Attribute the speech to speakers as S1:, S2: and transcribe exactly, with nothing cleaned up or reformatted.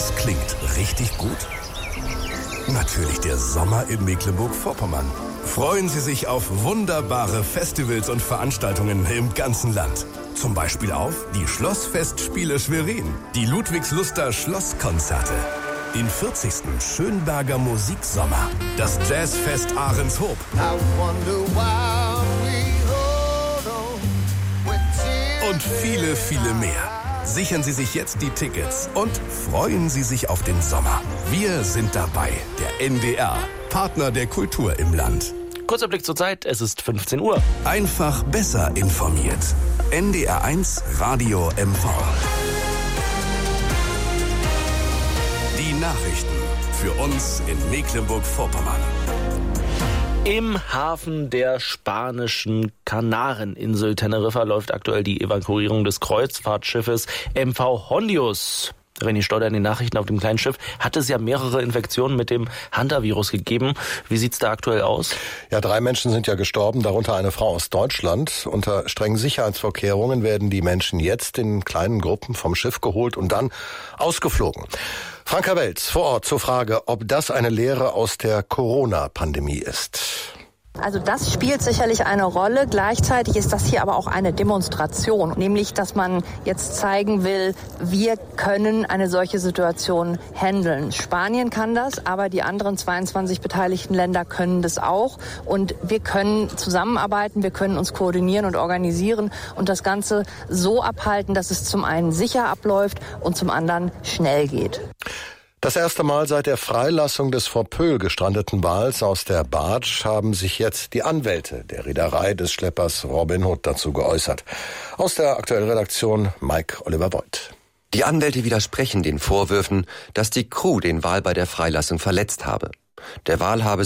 S1: Was klingt richtig gut? Natürlich der Sommer in Mecklenburg-Vorpommern. Freuen Sie sich auf wunderbare Festivals und Veranstaltungen im ganzen Land. Zum Beispiel auf die Schlossfestspiele Schwerin, die Ludwigsluster Schlosskonzerte, den vierzigsten Schönberger Musiksommer, das Jazzfest Ahrenshoop und viele, viele mehr. Sichern Sie sich jetzt die Tickets und freuen Sie sich auf den Sommer. Wir sind dabei, der N D R, Partner der Kultur im Land.
S2: Kurzer Blick zur Zeit, es ist fünfzehn Uhr.
S1: Einfach besser informiert. N D R eins Radio M V. Die Nachrichten für uns in Mecklenburg-Vorpommern.
S2: Im Hafen der spanischen Kanareninsel Teneriffa läuft aktuell die Evakuierung des Kreuzfahrtschiffes M V Hondius. René Stauder in den Nachrichten: Auf dem kleinen Schiff hat es ja mehrere Infektionen mit dem Hantavirus gegeben. Wie sieht's da aktuell aus?
S3: Ja, drei Menschen sind ja gestorben, darunter eine Frau aus Deutschland. Unter strengen Sicherheitsvorkehrungen werden die Menschen jetzt in kleinen Gruppen vom Schiff geholt und dann ausgeflogen. Franka Welz vor Ort zur Frage, ob das eine Lehre aus der Corona-Pandemie ist.
S4: Also das spielt sicherlich eine Rolle. Gleichzeitig ist das hier aber auch eine Demonstration, nämlich dass man jetzt zeigen will, wir können eine solche Situation handeln. Spanien kann das, aber die anderen zweiundzwanzig beteiligten Länder können das auch. Und wir können zusammenarbeiten, wir können uns koordinieren und organisieren und das Ganze so abhalten, dass es zum einen sicher abläuft und zum anderen schnell geht.
S3: Das erste Mal seit der Freilassung des vor Pöhl gestrandeten Wals aus der Barge haben sich jetzt die Anwälte der Reederei des Schleppers Robin Hood dazu geäußert. Aus der aktuellen Redaktion Mike Oliver Voigt.
S5: Die Anwälte widersprechen den Vorwürfen, dass die Crew den Wal bei der Freilassung verletzt habe. Der Wal habe